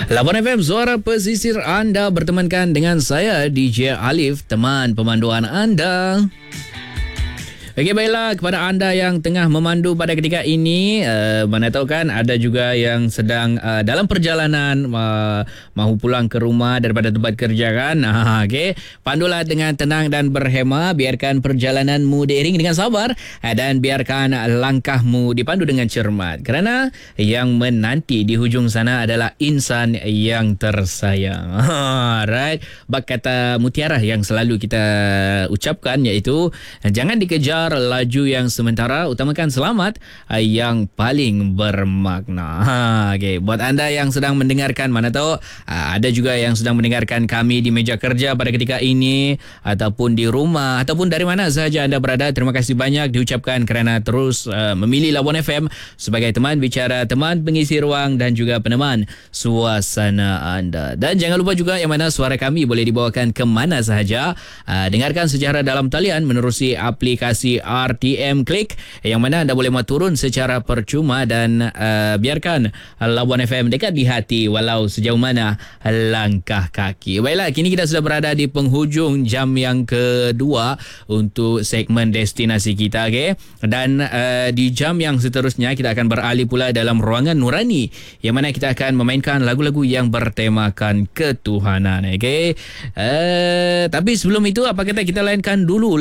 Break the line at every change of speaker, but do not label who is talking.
Labuan FM, suara pesisir anda, bertemankan dengan saya DJ Alif, teman pemanduan anda. Okey, baiklah, kepada anda yang tengah memandu pada ketika ini, mana tahu kan ada juga yang sedang dalam perjalanan mahu pulang ke rumah daripada tempat kerja kan. Okey, pandulah dengan tenang dan berhema, biarkan perjalananmu diiringi dengan sabar dan biarkan langkahmu dipandu dengan cermat, kerana yang menanti di hujung sana adalah insan yang tersayang. Right, bak kata mutiara yang selalu kita ucapkan, iaitu jangan dikejar laju yang sementara, utamakan selamat yang paling bermakna. Okay. Buat anda yang sedang mendengarkan, mana tahu ada juga yang sedang mendengarkan kami di meja kerja pada ketika ini, ataupun di rumah, ataupun dari mana sahaja anda berada. Terima kasih banyak diucapkan kerana terus memilih Labuan FM sebagai teman bicara, teman pengisi ruang dan juga peneman suasana anda. Dan jangan lupa juga yang mana suara kami boleh dibawakan ke mana sahaja. Dengarkan secara dalam talian menerusi aplikasi RTM Klik, yang mana anda boleh turun secara percuma dan biarkan Labuan FM dekat di hati walau sejauh mana langkah kaki. Baiklah, kini kita sudah berada di penghujung jam yang kedua untuk segmen destinasi kita, okay? Dan di jam yang seterusnya kita akan beralih pula dalam ruangan nurani, yang mana kita akan memainkan lagu-lagu yang bertemakan ketuhanan, okay? Tapi sebelum itu, apa kata kita lainkan dulu